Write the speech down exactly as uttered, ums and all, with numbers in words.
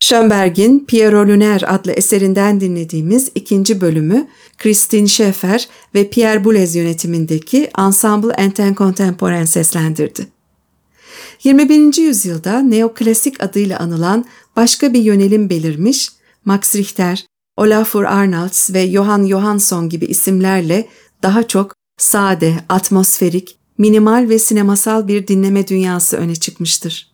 Schönberg'in Pierrot Lunaire adlı eserinden dinlediğimiz ikinci bölümü Christine Schaeffer ve Pierre Boulez yönetimindeki Ensemble Enten Contemporain seslendirdi. yirmi birinci yüzyılda neoklasik adıyla anılan başka bir yönelim belirmiş, Max Richter, Olafur Arnalds ve Johan Johansson gibi isimlerle daha çok sade, atmosferik, minimal ve sinemasal bir dinleme dünyası öne çıkmıştır.